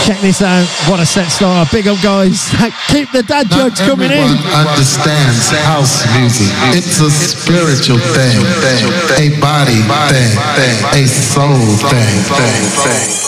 Check this out. What a set starter. Big up, guys. Keep the dad jokes coming in. Everyone understands house music. It's a spiritual thing, a body thing, a soul thing.